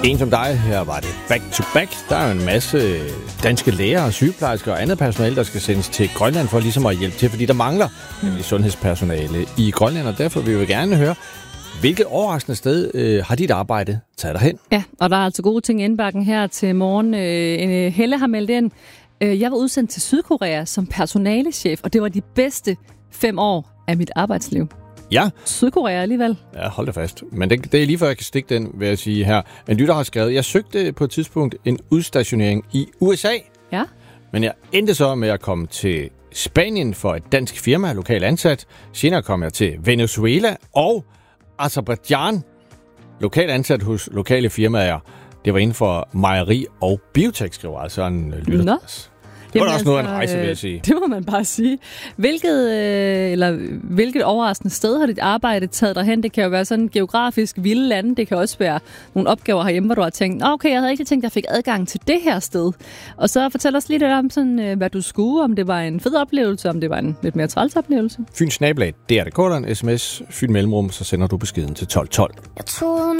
En som dig, her var det back to back. Der er jo en masse danske læger og sygeplejersker og andet personale, der skal sendes til Grønland for ligesom at hjælpe til, fordi der mangler nemlig sundhedspersonale i Grønland, og derfor vil vi gerne høre, hvilket overraskende sted har dit arbejde taget dig hen? Ja, og der er altså gode ting i indbakken her til morgen. Helle har meldt ind. Jeg var udsendt til Sydkorea som personalechef, og det var de bedste 5 år af mit arbejdsliv. Ja. Sydkorea alligevel. Ja, hold da fast. Men det er lige før, jeg kan stikke den, vil jeg sige her. En lytter har skrevet, jeg søgte på et tidspunkt en udstationering i USA. Ja. Men jeg endte så med at komme til Spanien for et dansk firma, lokal ansat. Senere kom jeg til Venezuela og Azerbaijan, lokal ansat hos lokale firmaer. Det var inden for mejeri og biotek, skriver altså en lytter. Nå. Det var også noget af en rejse, vil jeg sige. Det må man bare sige. Hvilket overraskende sted har dit arbejde taget dig hen? Det kan jo være sådan geografisk vilde lande. Det kan også være nogle opgaver herhjemme, hvor du har tænkt, okay, jeg havde ikke tænkt, at jeg fik adgang til det her sted. Og så fortæl os lidt om, sådan, hvad du skulle, om det var en fed oplevelse, om det var en lidt mere træls oplevelse. Fyns Nabelag, det er det kortere en sms. Fyn Mellemrum, så sender du beskeden til 1212.